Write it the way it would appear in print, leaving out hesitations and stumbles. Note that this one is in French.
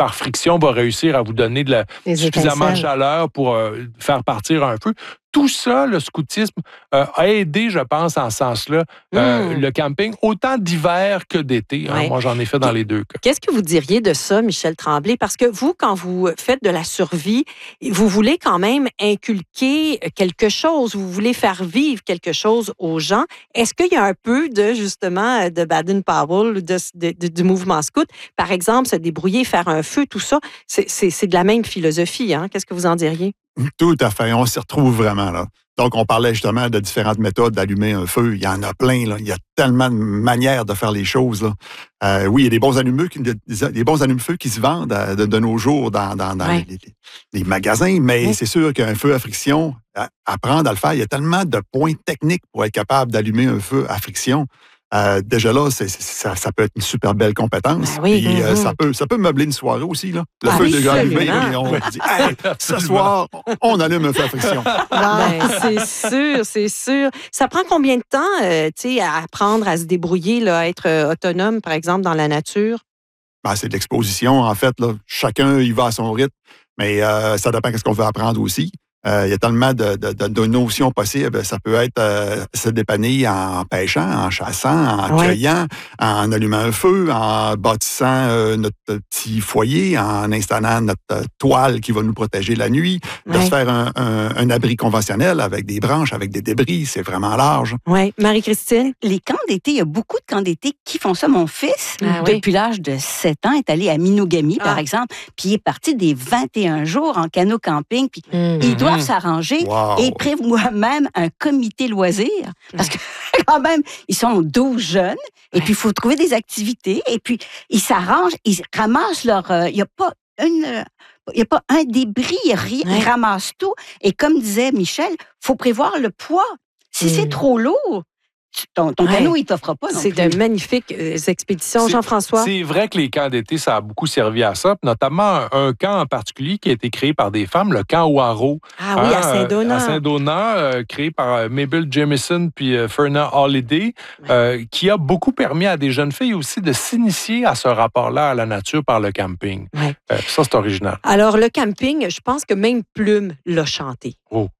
par friction, va réussir à vous donner suffisamment de chaleur pour faire partir un feu. Tout ça, le scoutisme a aidé, je pense, en ce sens-là, le camping, autant d'hiver que d'été. Hein. Moi, j'en ai fait dans les deux cas. Qu'est-ce que vous diriez de ça, Michel Tremblay? Parce que vous, quand vous faites de la survie, vous voulez quand même inculquer quelque chose, vous voulez faire vivre quelque chose aux gens. Est-ce qu'il y a un peu justement, de Baden-Powell, du mouvement scout? Par exemple, se débrouiller, faire un feu, tout ça, c'est de la même philosophie. Hein? Qu'est-ce que vous en diriez? Tout à fait. On s'y retrouve vraiment, là. Donc, on parlait justement de différentes méthodes d'allumer un feu. Il y en a plein, là. Il y a tellement de manières de faire les choses, là. Oui, il y a des bons allume-feu qui se vendent de nos jours dans les magasins, mais c'est sûr qu'un feu à friction, apprendre à le faire, il y a tellement de points techniques pour être capable d'allumer un feu à friction. Déjà là, ça peut être une super belle compétence. Puis, ça peut meubler une soirée aussi. Là. Le feu est déjà allumé, et on dit hey, ce soir, on allume un feu à friction. C'est sûr. Ça prend combien de temps à apprendre à se débrouiller, là, à être autonome, par exemple, dans la nature? C'est de l'exposition, en fait. Là. Chacun y va à son rythme, mais ça dépend de ce qu'on veut apprendre aussi. Il y a tellement de notions possibles. Ça peut être se dépanner en pêchant, en chassant, en cueillant, en allumant un feu, en bâtissant notre petit foyer, en installant notre toile qui va nous protéger la nuit, de se faire un abri conventionnel avec des branches, avec des débris. C'est vraiment large. Oui. Marie-Christine? Les camps d'été, il y a beaucoup de camps d'été qui font ça. Mon fils, depuis l'âge de 7 ans, est allé à Minogami, par exemple, puis il est parti des 21 jours en canot camping, puis il doit s'arranger et prévoit même un comité loisirs parce que quand même, ils sont 12 jeunes et puis il faut trouver des activités et puis ils s'arrangent, ils ramassent leur... Il n'y a pas un débris, ils ramassent tout. Et comme disait Michel, il faut prévoir le poids. Si c'est trop lourd, ton canot, il ne t'offre pas non plus. C'est de magnifiques expéditions, Jean-François. C'est vrai que les camps d'été, ça a beaucoup servi à ça, notamment un camp en particulier qui a été créé par des femmes, le camp Ouareau. Ah oui, à Saint-Donat. À Saint-Donat, créé par Mabel Jamison puis Ferna Holiday, qui a beaucoup permis à des jeunes filles aussi de s'initier à ce rapport-là à la nature par le camping. Ça, c'est original. Alors, le camping, je pense que même Plume l'a chanté. Oh.